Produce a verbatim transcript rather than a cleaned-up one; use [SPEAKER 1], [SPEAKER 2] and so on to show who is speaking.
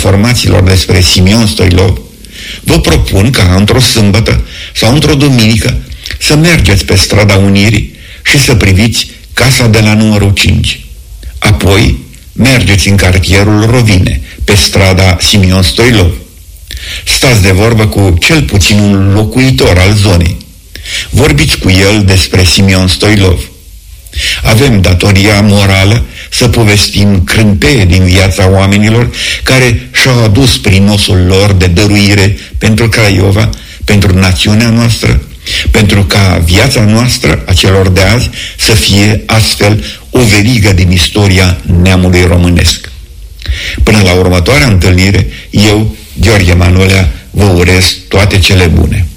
[SPEAKER 1] informațiilor despre Simion Stoilov, vă propun ca într-o sâmbătă sau într-o duminică să mergeți pe strada Unirii și să priviți casa de la numărul cinci. Apoi mergeți în cartierul Rovine, pe strada Simion Stoilov. Stați de vorbă cu cel puțin un locuitor al zonei. Vorbiți cu el despre Simion Stoilov. Avem datoria morală să povestim crânpeie din viața oamenilor care și-au adus prinosul lor de dăruire pentru Craiova, pentru națiunea noastră, pentru ca viața noastră, a celor de azi, să fie astfel o verigă din istoria neamului românesc. Până la următoarea întâlnire, eu, Gheorghe Manolea, vă urez toate cele bune.